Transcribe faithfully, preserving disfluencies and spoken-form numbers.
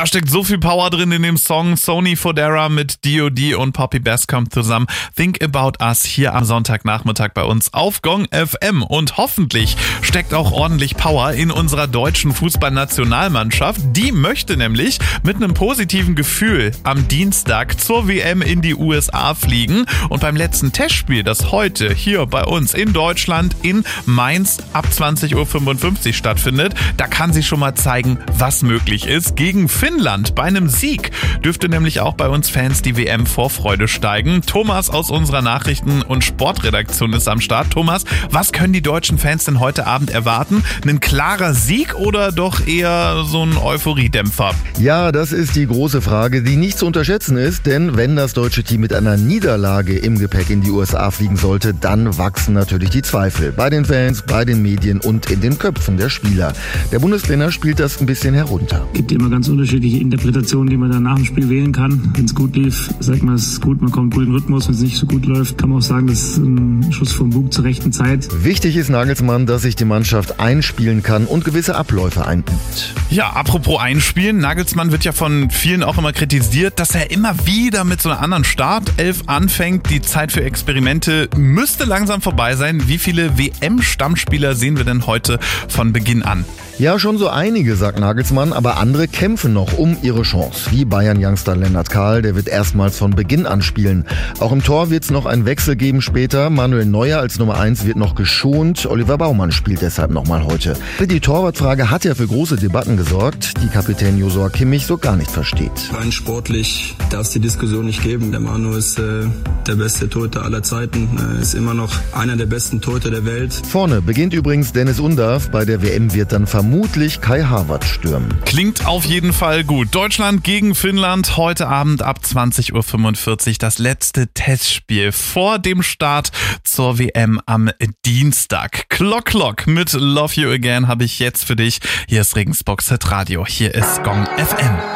Da steckt so viel Power drin in dem Song. Sony Fodera mit D O D und Poppy Bass kommt zusammen. Think About Us hier am Sonntagnachmittag bei uns auf Gong F M. Und hoffentlich steckt auch ordentlich Power in unserer deutschen Fußballnationalmannschaft. Die möchte nämlich mit einem positiven Gefühl am Dienstag zur W M in die U S A fliegen. Und beim letzten Testspiel, das heute hier bei uns in Deutschland in Mainz ab zwanzig Uhr fünfundfünfzig stattfindet, da kann sie schon mal zeigen, was möglich ist. Gegen Finnland bei einem Sieg dürfte nämlich auch bei uns Fans die W M vor Freude steigen. Thomas aus unserer Nachrichten- und Sportredaktion ist am Start. Thomas, was können die deutschen Fans denn heute Abend erwarten? Ein klarer Sieg oder doch eher so ein Euphoriedämpfer? Ja, das ist die große Frage, die nicht zu unterschätzen ist, denn wenn das deutsche Team mit einer Niederlage im Gepäck in die U S A fliegen sollte, dann wachsen natürlich die Zweifel. Bei den Fans, bei den Medien und in den Köpfen der Spieler. Der Bundestrainer spielt das ein bisschen herunter. Es gibt immer ganz unterschiedliche Interpretationen, die man dann nach dem Spiel wählen kann. Wenn es gut lief, sagt man, es ist gut, man kommt gut in den Rhythmus. Wenn es nicht so gut läuft, kann man auch sagen, das ist ein Schuss vom Bug zur rechten Zeit. Wichtig ist Nagelsmann, dass sich die Mannschaft einspielen kann und gewisse Abläufe einübt. Ja, apropos einspielen, Nagelsmann wird ja von vielen auch immer kritisiert, dass er immer wieder mit so einer anderen Startelf anfängt. Die Zeit für Experimente müsste langsam vorbei sein. Wie viele W M-Stammspieler sehen wir denn heute von Beginn an? Ja, schon so einige, sagt Nagelsmann, aber andere kämpfen noch um ihre Chance. Wie Bayern-Youngster Lennart Kahl, der wird erstmals von Beginn an spielen. Auch im Tor wird es noch einen Wechsel geben später. Manuel Neuer als Nummer eins wird noch geschont. Oliver Baumann spielt deshalb nochmal heute. Die Torwartfrage hat ja für große Debatten gesorgt, die Kapitän Josua Kimmich so gar nicht versteht. Rein sportlich darf es die Diskussion nicht geben. Der Manu ist äh, der beste Torhüter aller Zeiten. Er ist immer noch einer der besten Torhüter der Welt. Vorne beginnt übrigens Dennis Undav. Bei der W M wird dann vermutlich Kai Havertz stürmen. Klingt auf jeden Fall gut. Deutschland gegen Finnland heute Abend ab zwanzig Uhr fünfundvierzig. Das letzte Testspiel vor dem Start zur W M am Dienstag. Clock Clock mit Love You Again habe ich jetzt für dich. Hier ist Regensburg Hit Radio. Hier ist Gong F M.